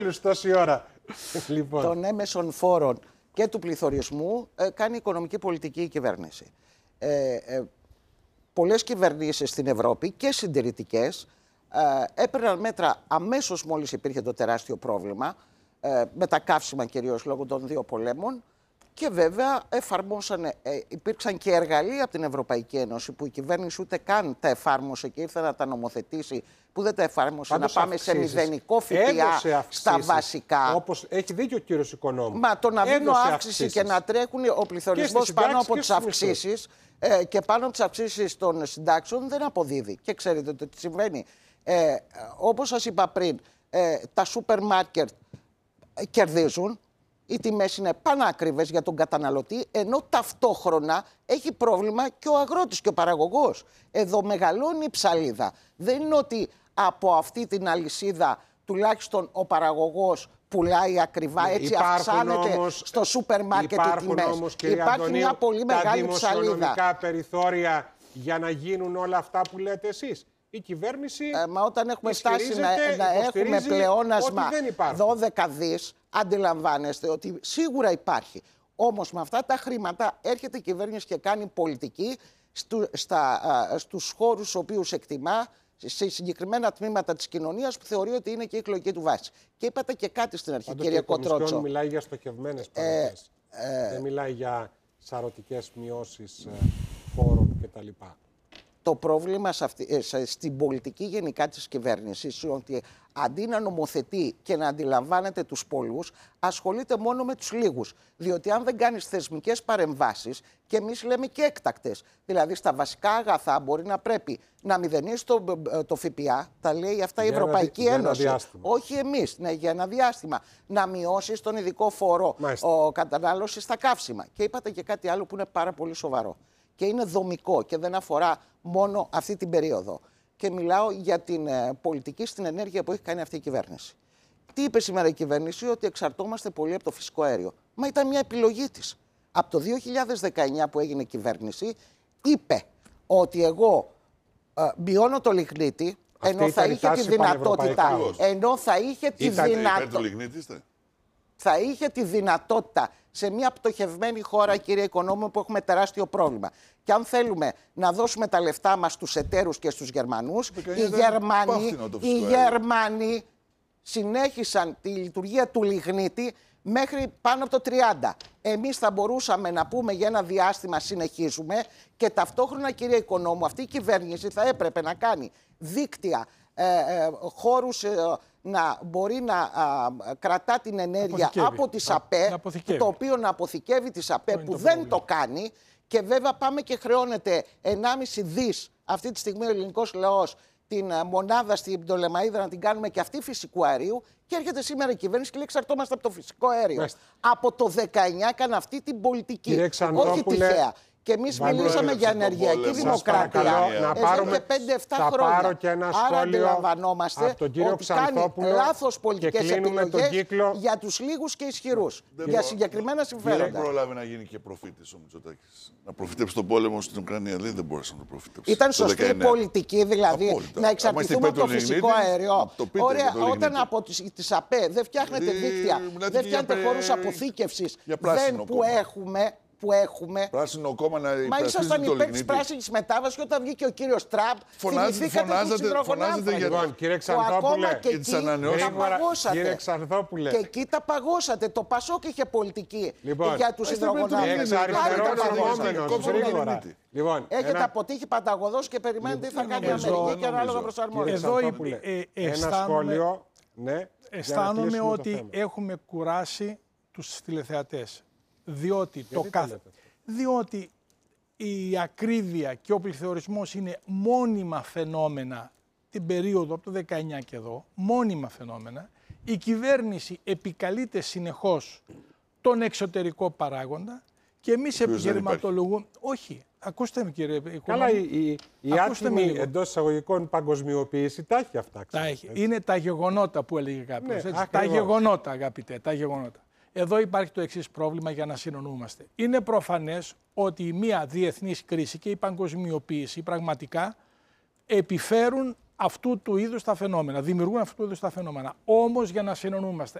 τόση ώρα. Λοιπόν. Των έμεσων φόρων και του πληθωρισμού κάνει οικονομική πολιτική η κυβέρνηση. Πολλές κυβερνήσεις στην Ευρώπη και συντηρητικές έπαιρναν μέτρα αμέσως μόλις υπήρχε το τεράστιο πρόβλημα, με τα καύσιμα κυρίως λόγω των δύο πολέμων, και βέβαια υπήρξαν και εργαλεία από την Ευρωπαϊκή Ένωση που η κυβέρνηση ούτε καν τα εφάρμοσε και ήρθε να τα νομοθετήσει, που δεν τα εφάρμοσε. Πάντως να πάμε αυξήσεις. σε μηδενικό ΦΠΑ στα βασικά. Όπως έχει δίκιο ο κύριος Οικονόμου. Μα το να δίνω αύξηση και να τρέχουν ο πληθωρισμός πάνω από τις αυξήσεις και πάνω από τις αυξήσεις των συντάξεων δεν αποδίδει. Και ξέρετε το τι συμβαίνει. Όπως σας είπα πριν, τα σούπερ μάρκετ κερδίζουν. Οι τιμές είναι πανάκριβες για τον καταναλωτή, ενώ ταυτόχρονα έχει πρόβλημα και ο αγρότης και ο παραγωγός. Εδώ μεγαλώνει η ψαλίδα. Δεν είναι ότι από αυτή την αλυσίδα τουλάχιστον ο παραγωγός πουλάει ακριβά, έτσι αυξάνεται στο σούπερ μάρκετ οι τιμές. Όμως, υπάρχει μια πολύ μεγάλη ψαλίδα. Τα δημοσιονομικά περιθώρια για να γίνουν όλα αυτά που λέτε εσείς. Η κυβέρνηση μα όταν έχουμε φτάσει να έχουμε πλεόνασμα 12 δις, αντιλαμβάνεστε ότι σίγουρα υπάρχει. Όμως με αυτά τα χρήματα έρχεται η κυβέρνηση και κάνει πολιτική στους χώρους στους οποίους εκτιμά, σε συγκεκριμένα τμήματα της κοινωνίας που θεωρεί ότι είναι και η εκλογική του βάση. Και είπατε και κάτι στην αρχή, κύριε Κοτρότσο. Η Κομισιόν μιλάει για στοχευμένες παροχές. Δεν μιλάει για σαρωτικές μειώσεις φόρων κτλ. Το πρόβλημα στην πολιτική γενικά της κυβέρνησης είναι ότι αντί να νομοθετεί και να αντιλαμβάνεται τους πολλούς, ασχολείται μόνο με τους λίγους. Διότι αν δεν κάνεις θεσμικές παρεμβάσεις, και εμείς λέμε και έκτακτες, δηλαδή στα βασικά αγαθά μπορεί να πρέπει να μηδενίσει το ΦΠΑ, τα λέει αυτά η Ευρωπαϊκή Ένωση. Όχι εμείς, ναι, για ένα διάστημα. Να μειώσει τον ειδικό φόρο κατανάλωση στα καύσιμα. Και είπατε και κάτι άλλο που είναι πάρα πολύ σοβαρό. Και είναι δομικό και δεν αφορά μόνο αυτή την περίοδο. Και μιλάω για την πολιτική στην ενέργεια που έχει κάνει αυτή η κυβέρνηση. Τι είπε σήμερα η κυβέρνηση? Ότι εξαρτώμαστε πολύ από το φυσικό αέριο. Μα ήταν μια επιλογή της. Από το 2019 που έγινε κυβέρνηση, είπε ότι εγώ μειώνω το λιγνίτη, ενώ θα είχε τη δυνατότητα. Θα είχε τη δυνατότητα σε μια πτωχευμένη χώρα, κύριε Οικονόμου, που έχουμε τεράστιο πρόβλημα. Και αν θέλουμε να δώσουμε τα λεφτά μας στους εταίρους και στους Γερμανούς, οι Γερμανοί συνέχισαν τη λειτουργία του λιγνίτη μέχρι πάνω από το 30. Εμείς θα μπορούσαμε να πούμε για ένα διάστημα συνεχίζουμε και ταυτόχρονα, κύριε Οικονόμου, αυτή η κυβέρνηση θα έπρεπε να κάνει δίκτυα, χώρους να μπορεί να κρατά την ενέργεια από τις ΑΠΕ, το οποίο να αποθηκεύει τις ΑΠΕ που δεν το κάνει. Και βέβαια πάμε και χρεώνεται 1,5 δις αυτή τη στιγμή ο ελληνικός λαός την μονάδα στην Πτολεμαΐδα να την κάνουμε και αυτή φυσικού αερίου, και έρχεται σήμερα η κυβέρνηση και λέει εξαρτώμαστε από το φυσικό αέριο. Από το 19 έκανε αυτή την πολιτική, όχι τυχαία. Και εμείς μιλήσαμε για ενεργειακή δημοκρατία εδώ και 5-7 χρόνια. Πάρω και ένα σχόλιο. Άρα αντιλαμβανόμαστε από τον κύριο ότι κάνει λάθος πολιτικές επιλογές για τους λίγους και ισχυρούς, για συγκεκριμένα συμφέροντα. Δεν πρόλαβε να γίνει και προφήτης ο Μητσοτάκης. Να προφητέψει τον πόλεμο στην Ουκρανία. Δεν μπορούσε να το προφητέψει. Ήταν σωστή η πολιτική, δηλαδή να εξαρτηθούμε από το φυσικό αέριο. Ωραία, όταν από τις ΑΠΕ δεν φτιάχνετε δίκτυα, δεν φτιάχνετε χώρους αποθήκευσης που έχουμε. Πράσινο κόμμα να Μα ήσασταν υπέρ της πράσινης μετάβασης και όταν βγήκε ο κύριος Τραμπ, θυμηθήκατε τους υδρογονάνθρακες. Λοιπόν, κύριε Ξανθόπουλε, και εκεί τα παγώσατε. Το Πασόκ είχε πολιτική για τους υδρογονάνθρακες. Έχετε αποτύχει παταγωδός και περιμένετε τι θα κάνει η Αμερική και ανάλογα προσαρμόζεται. Ένα σχόλιο. Αισθάνομαι ότι έχουμε κουράσει τους τηλεθεατές. Διότι η ακρίβεια και ο πληθωρισμός είναι μόνιμα φαινόμενα την περίοδο από το 19 και εδώ, μόνιμα φαινόμενα. Η κυβέρνηση επικαλείται συνεχώς τον εξωτερικό παράγοντα και εμείς επιχειρηματολογούμε. Όχι, ακούστε με κύριε Οικονόμου. Καλά, η άτιμη εντός εισαγωγικών παγκοσμιοποίηση τα έχει αυτά. Είναι τα γεγονότα που έλεγε κάποιος. Τα γεγονότα, αγαπητέ, τα γεγονότα. Εδώ υπάρχει το εξής πρόβλημα για να συνονούμαστε. Είναι προφανές ότι μια διεθνής κρίση και η παγκοσμιοποίηση πραγματικά επιφέρουν αυτού του είδους τα φαινόμενα, δημιουργούν αυτού του είδους τα φαινόμενα. Όμως για να συνεννοούμαστε,